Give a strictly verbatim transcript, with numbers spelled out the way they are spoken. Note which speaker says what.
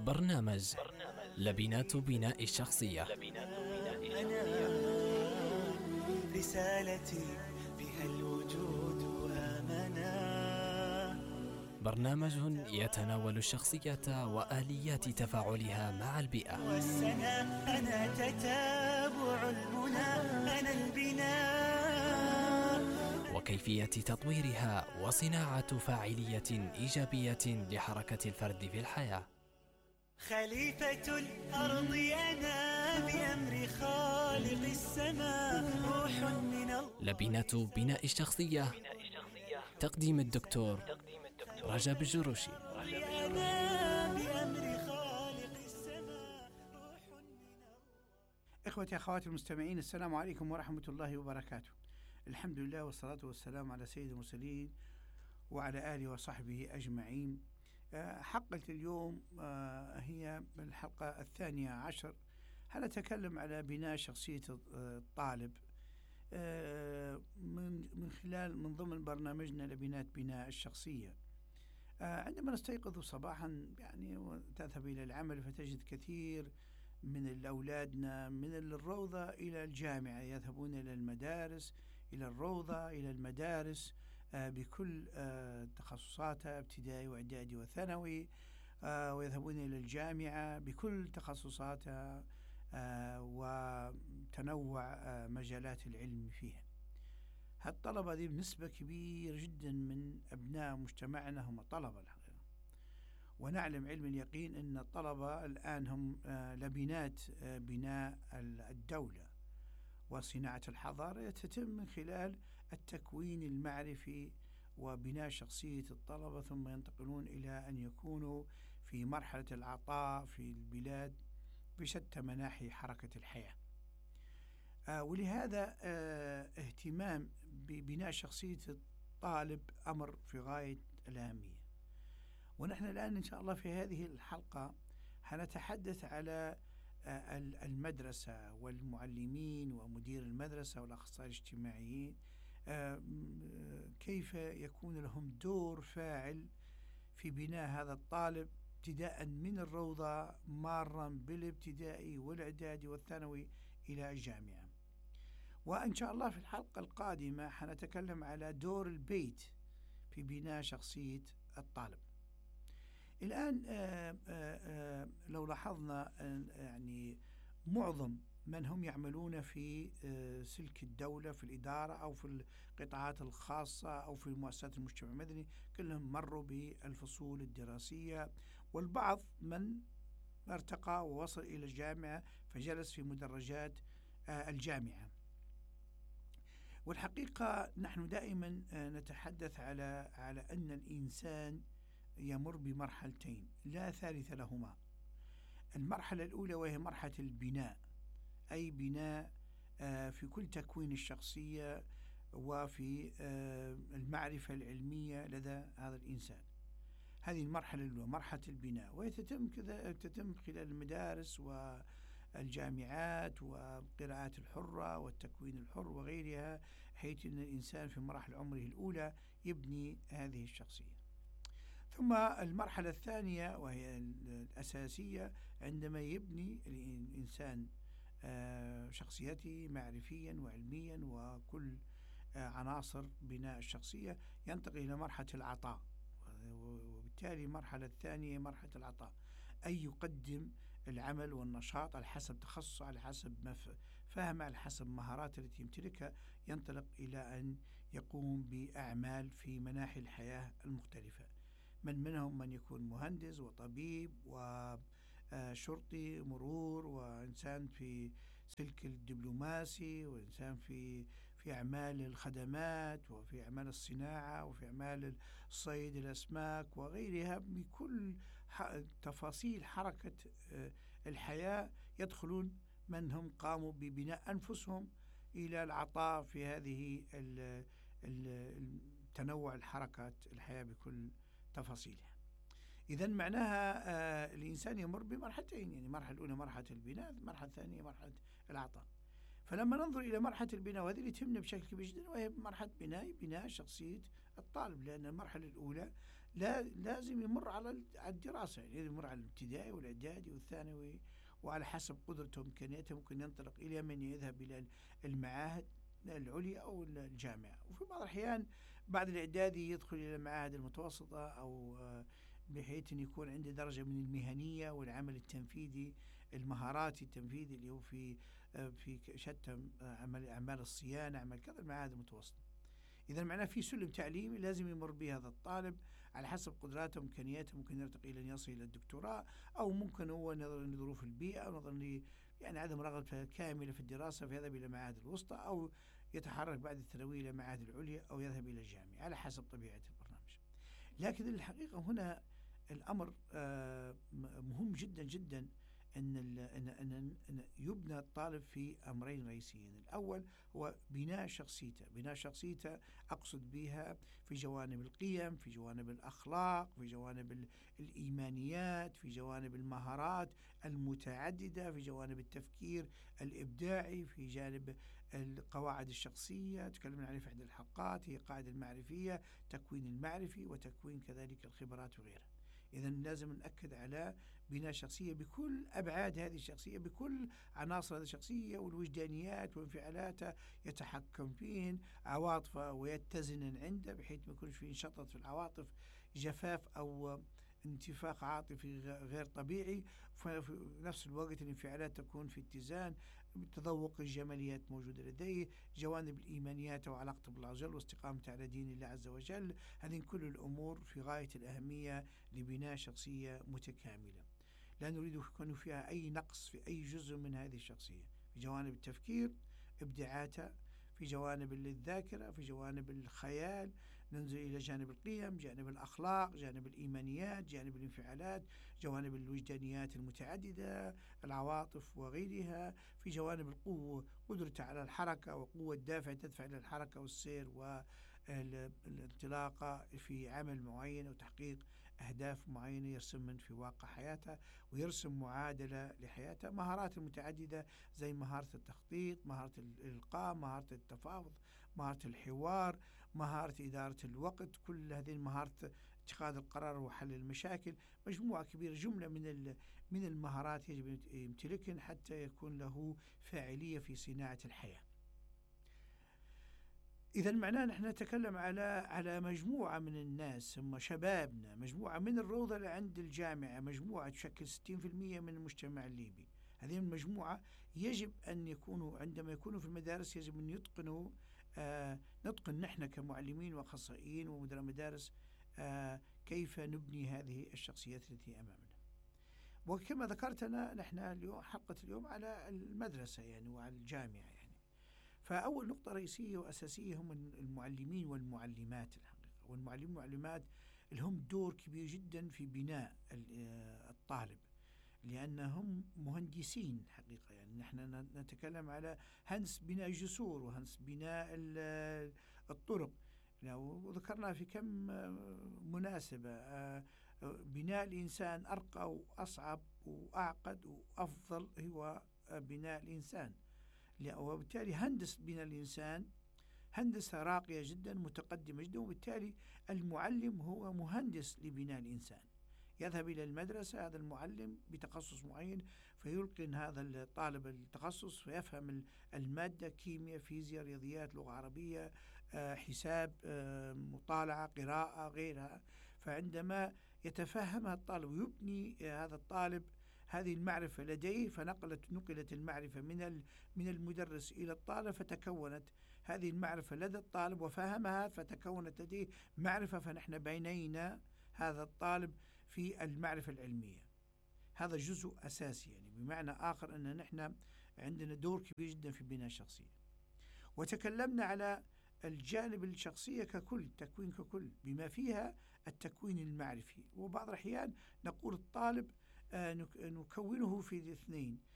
Speaker 1: برنامج لبنات بناء الشخصية.
Speaker 2: أنا رسالتي بها الوجود آمنا.
Speaker 1: برنامج يتناول الشخصية وآليات تفاعلها مع البيئة.
Speaker 2: والسنة أنا تتابع المنى، أنا البناء،
Speaker 1: وكيفية تطويرها وصناعة فاعلية إيجابية لحركة الفرد في الحياة.
Speaker 2: خليفة الأرض أنا بأمر خالق السماء، روح من الله.
Speaker 1: لبنات بناء الشخصية، تقديم الدكتور رجب الجروشي.
Speaker 2: أنا بأمر خالق السماء، روح من الله.
Speaker 3: إخوتي أخواتي المستمعين، السلام عليكم ورحمة الله وبركاته. الحمد لله والصلاة والسلام على سيد المرسلين وعلى آله وصحبه أجمعين. حلقة اليوم هي الحلقة الثانية عشر. هنتكلم على بناء شخصية الطالب من من خلال من ضمن برنامجنا لبناء بناء الشخصية. عندما نستيقظ صباحا يعني وتذهب إلى العمل، فتجد كثير من أولادنا من الروضة إلى الجامعة يذهبون إلى المدارس، إلى الروضة إلى المدارس بكل تخصصاتها، ابتدائي واعدادي وثانوي، ويذهبون إلى الجامعة بكل تخصصاتها وتنوع مجالات العلم فيها. هالطلبة دي بنسبة كبيرة جدا من أبناء مجتمعنا هم طلبة الحقيقة، ونعلم علم اليقين أن الطلبة الآن هم لبنات بناء الدولة وصناعة الحضارة، تتم من خلال التكوين المعرفي وبناء شخصية الطلبة، ثم ينتقلون إلى أن يكونوا في مرحلة العطاء في البلاد بشتى مناحي حركة الحياة. آه ولهذا آه اهتمام ببناء شخصية الطالب أمر في غاية الأهمية. ونحن الآن إن شاء الله في هذه الحلقة هنتحدث على آه المدرسة والمعلمين ومدير المدرسة والأخصائيين الاجتماعيين، آه كيف يكون لهم دور فاعل في بناء هذا الطالب ابتداء من الروضة مارا بالابتدائي والإعدادي والثانوي إلى الجامعة. وإن شاء الله في الحلقة القادمة حنتكلم على دور البيت في بناء شخصية الطالب. الآن آآ آآ لو لاحظنا يعني معظم من هم يعملون في سلك الدولة في الإدارة أو في القطاعات الخاصة أو في مؤسسات المجتمع المدني كلهم مروا بالفصول الدراسية، والبعض من ارتقى ووصل إلى الجامعة فجلس في مدرجات الجامعة. والحقيقة نحن دائما نتحدث على على أن الإنسان يمر بمرحلتين لا ثالث لهما. المرحلة الأولى وهي مرحلة البناء، أي بناء في كل تكوين الشخصية وفي المعرفة العلمية لدى هذا الإنسان. هذه المرحلة الأولى مرحلة البناء، وتتم كذا تتم خلال المدارس والجامعات والقراءات الحرة والتكوين الحر وغيرها، حيث أن الإنسان في مراحل عمره الأولى يبني هذه الشخصية. ثم المرحلة الثانية وهي الأساسية عندما يبني الإنسان شخصيته معرفيا وعلميا وكل عناصر بناء الشخصية، ينتقل إلى مرحلة العطاء، وبالتالي المرحلة الثانية مرحلة العطاء، أي يقدم العمل والنشاط على حسب تخصصه، على حسب فهمه، على حسب مهارات التي يمتلكها، ينطلق إلى أن يقوم بأعمال في مناحي الحياة المختلفة. من منهم من يكون مهندس وطبيب وشرطي مرور، وإنسان في سلك الدبلوماسي، وإنسان في في أعمال الخدمات وفي أعمال الصناعة وفي أعمال الصيد الأسماك وغيرها. بكل تفاصيل حركة الحياة يدخلون من هم قاموا ببناء أنفسهم إلى العطاء في هذه التنوع الحركات الحياة بكل تفاصيلها. إذن معناها آه الإنسان يمر بمرحلتين، يعني مرحلة الأولى مرحلة البناء، المرحلة الثانية مرحلة العطاء. فلما ننظر إلى مرحلة البناء، وهذه اللي تهمنا بشكل كبير جدا، وهي مرحلة بناء بناء شخصية الطالب، لأن المرحلة الأولى لا لازم يمر على الدراسة، يعني يمر على الابتدائي والإعدادي والثانوي، وعلى حسب قدرته وإمكانياته ممكن ينطلق إلى من يذهب إلى المعاهد العليا أو الجامعة. وفي بعض الأحيان بعد الإعدادي يدخل إلى المعاهد المتوسطة، أو بحيث أن يكون عنده درجة من المهنية والعمل التنفيذي، المهاراتي التنفيذي اللي هو في في شتى عمل أعمال الصيانة، عمل كذا، المعاهد المتوسطة. إذا معناه في سلم تعليمي لازم يمر به هذا الطالب على حسب قدراته وإمكانياته، ممكن يرتقي إلى أن يصل إلى الدكتوراه، أو ممكن هو نظرا لظروف البيئة أو نظرا يعني عدم رغبة كاملة في الدراسة فيذهب إلى المعاهد الوسطى، أو يتحرك بعد الثانوية إلى المعاهد العليا، أو يذهب إلى الجامعة على حسب طبيعة البرنامج. لكن الحقيقة هنا الأمر مهم جدا جدا أن أن أن أن يبنى الطالب في أمرين رئيسيين. الأول هو بناء شخصيته، بناء شخصيته أقصد بها في جوانب القيم، في جوانب الأخلاق، في جوانب الإيمانيات، في جوانب المهارات المتعددة، في جوانب التفكير الإبداعي، في جانب القواعد الشخصية تكلمنا عليه في إحدى الحلقات، هي قاعدة المعرفية، تكوين المعرفي، وتكوين كذلك الخبرات وغيرها. إذا لازم نأكد على بناء شخصية بكل أبعاد هذه الشخصية، بكل عناصر هذه الشخصية والوجدانيات وانفعالاتها، يتحكم فيهن، عواطفه ويتزن عنده بحيث ما يكونش في انشطت في العواطف، جفاف أو انتفاخ عاطفي غير طبيعي، في نفس الوقت الانفعالات تكون في اتزان، تذوق الجماليات موجودة لديه، جوانب الإيمانيات وعلاقته بالله عز وجل واستقامته على دين الله عز وجل. هذه كل الأمور في غاية الأهمية لبناء شخصية متكاملة، لا نريد يكون فيها أي نقص في أي جزء من هذه الشخصية، في جوانب التفكير إبداعاتها، في جوانب الذاكرة، في جوانب الخيال، ننزل إلى جانب القيم، جانب الأخلاق، جانب الإيمانيات، جانب الانفعالات، جوانب الوجدانيات المتعددة، العواطف وغيرها، في جوانب القوة، قدرته على الحركة وقوة دافع تدفع إلى الحركة والسير والانطلاقة في عمل معين وتحقيق أهداف معينة يرسم من في واقع حياته ويرسم معادلة لحياته. مهارات المتعددة زي مهارة التخطيط، مهارة الإلقاء، مهارة التفاوض، مهارة الحوار، مهارة إدارة الوقت، كل هذه المهارات، اتخاذ القرار وحل المشاكل، مجموعة كبيرة، جملة من من المهارات يجب يمتلكها حتى يكون له فاعلية في صناعة الحياة. إذا معناه نحن نتكلم على على مجموعة من الناس، هم شبابنا، مجموعة من الروضة لعند الجامعة، مجموعة تشكل ستين بالمئة من المجتمع الليبي. هذه المجموعة يجب أن يكونوا عندما يكونوا في المدارس يجب أن يتقنوا آه نتقن نحن كمعلمين وأخصائيين ومدراء مدارس آه كيف نبني هذه الشخصيات التي أمامنا. وكما ذكرت أنا نحن اليوم حلقة اليوم على المدرسة يعني وعلى الجامعة يعني. فأول نقطة رئيسية وأساسية هم المعلمين والمعلمات الحقيقة، والمعلمين والمعلمات لهم دور كبير جدا في بناء الطالب، لأنهم مهندسين حقيقة. يعني نحن نتكلم على هندس بناء الجسور وهندس بناء الطرق، وذكرنا في كم مناسبة بناء الإنسان أرقى وأصعب وأعقد وأفضل هو بناء الإنسان، وبالتالي هندسة بناء الإنسان هندسة راقية جدا متقدمة جدا. وبالتالي المعلم هو مهندس لبناء الإنسان، يذهب إلى المدرسة هذا المعلم بتخصص معين فيلقن هذا الطالب التخصص فيفهم المادة، كيمياء، فيزياء، رياضيات، لغة عربية، حساب، مطالعة، قراءة، غيرها. فعندما يتفهم الطالب ويبني هذا الطالب هذه المعرفة لديه، فنقلت نقلت المعرفة من من المدرس إلى الطالب، فتكونت هذه المعرفة لدى الطالب وفهمها فتكونت لديه معرفة، فنحن بينينا هذا الطالب في المعرفة العلمية. هذا جزء أساسي، يعني بمعنى آخر أن نحن عندنا دور كبير جدا في بناء الشخصية. وتكلمنا على الجانب الشخصية ككل، التكوين ككل بما فيها التكوين المعرفي. وبعض الأحيان نقول الطالب نكونه في الاثنين،